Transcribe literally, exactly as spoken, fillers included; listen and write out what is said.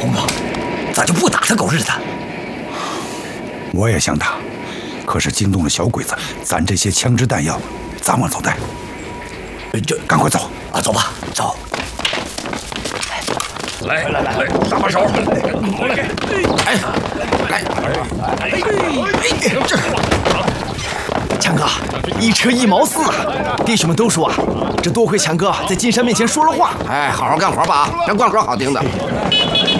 红光，咱就不打他狗日的。 我也想打，可是惊动了小鬼子，咱这些枪支弹药咋往走带？这赶快走啊！走吧，走。 来来来来，搭把手。来， 哎，来，哎哎，这。 强哥，一车一毛四啊！弟兄们都说啊，这多亏强哥在金山面前说了话。 哎，好好干活吧啊，让贯口好听的。